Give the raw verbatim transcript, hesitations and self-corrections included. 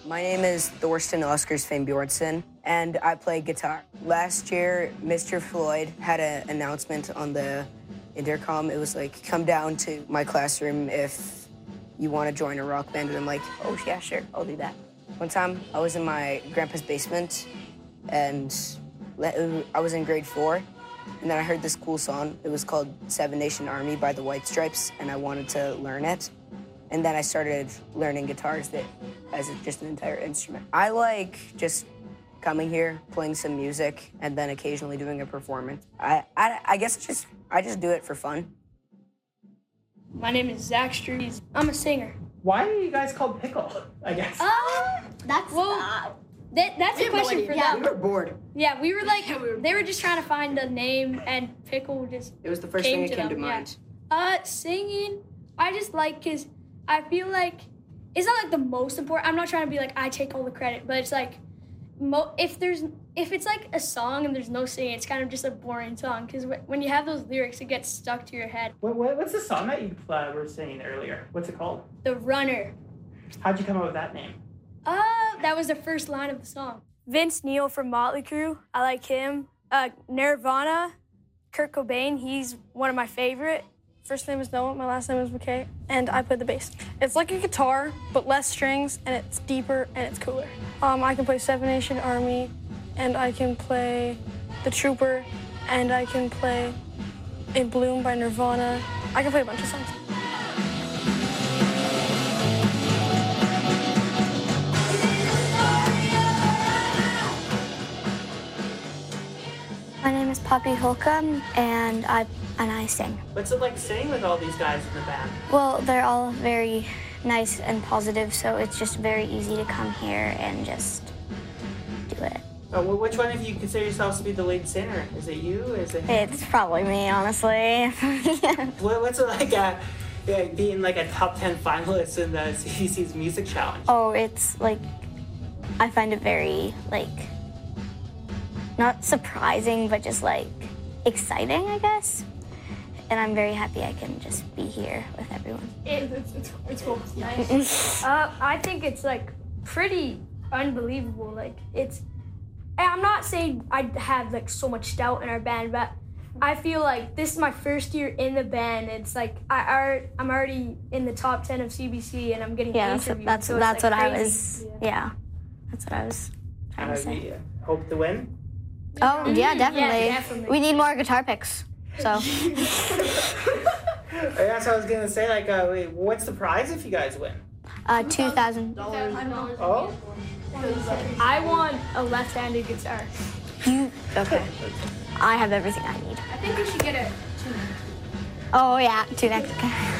My name is Thorsten Oscars Finn Bjornsson, and I play guitar. Last year, Mister Floyd had an announcement on the intercom. It was like, come down to my classroom if you want to join a rock band. And I'm like, oh, yeah, sure, I'll do that. One time, I was in my grandpa's basement, and I was in grade four, and then I heard this cool song. It was called Seven Nation Army by the White Stripes, and I wanted to learn it. And then I started learning guitars that, as just an entire instrument. I like just coming here, playing some music, and then occasionally doing a performance. I, I, I guess it's just, I just do it for fun. My name is Zach Strees. I'm a singer. Why are you guys called Pickle, I guess? Uh, that's well, uh, that, that's a question for yeah, them. We were bored. Yeah, we were like, yeah, we were they were just trying to find a name, and Pickle just It was the first came thing that to came them. to mind. Yeah. Uh, singing, I just like, because I feel like it's not like the most important. I'm not trying to be like, I take all the credit, but it's like, mo if there's, if it's like a song and there's no singing, it's kind of just a boring song, because when you have those lyrics, it gets stuck to your head. What, what, what's the song that you uh, were singing earlier? What's it called? The Runner. How'd you come up with that name? Uh, that was the first line of the song. Vince Neil from Motley Crue, I like him. Uh, Nirvana, Kurt Cobain, he's one of my favorite. First name is Noah, my last name is McKay, and I play the bass. It's like a guitar, but less strings, and it's deeper, and it's cooler. Um, I can play Seven Nation Army, and I can play The Trooper, and I can play In Bloom by Nirvana. I can play a bunch of songs. My name is Poppy Holcomb, and I and I sing. What's it like singing with all these guys in the band? Well, they're all very nice and positive, so it's just very easy to come here and just do it. Oh, well, which one of you consider yourselves to be the lead singer? Is it you? Is it him? It's probably me, honestly. What, what's it like uh, yeah, being like a top ten finalist in the C B C's Music Challenge? Oh, it's like, I find it very, like, not surprising, but just like exciting, I guess. And I'm very happy I can just be here with everyone. It, it's, it's, it's cool. Nice. uh, I think it's like pretty unbelievable. Like it's, I'm not saying I have like so much doubt in our band, but I feel like this is my first year in the band. It's like I are, I'm already in the top ten of C B C, and I'm getting yeah, interviewed. That's so that's like what crazy. I was. Yeah. yeah, that's what I was trying uh, to say. We, uh, hope to win. Oh yeah, definitely. Yeah, definitely. We need more guitar picks. So. That's what I was gonna say. Like, uh, wait, what's the prize if you guys win? Uh, two thousand. Oh. I want a left-handed guitar. You okay? I have everything I need. I think we should get a two. Oh yeah, two next.